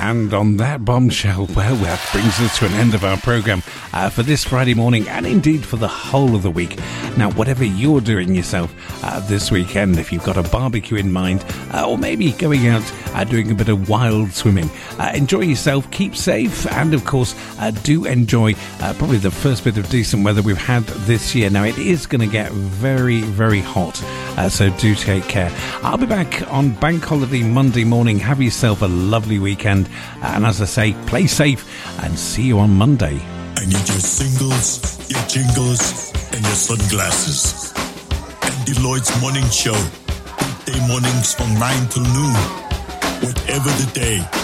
And on that bombshell, well, that brings us to an end of our programme for this Friday morning, and indeed for the whole of the week. Now, whatever you're doing yourself this weekend, if you've got a barbecue in mind, or maybe going out doing a bit of wild swimming, enjoy yourself, keep safe, and of course, do enjoy probably the first bit of decent weather we've had this year. Now, it is going to get very, very hot, so do take care. I'll be back on Bank Holiday Monday morning. Have yourself a lovely weekend, and as I say, play safe, and see you on Monday. I need your singles, your jingles, and your sunglasses. And Deloitte's morning show, weekday mornings from 9 till noon. Whatever the day,